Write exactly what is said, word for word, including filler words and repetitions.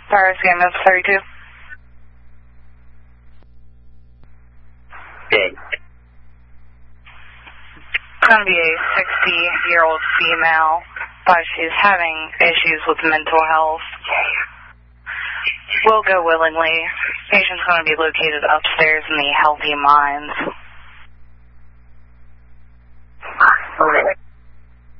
Paris Gambit thirty-two. Good. It's going to be a sixty-year-old female, but she's having issues with mental health. Will go willingly. Patient's going to be located upstairs in the Healthy Minds. Okay.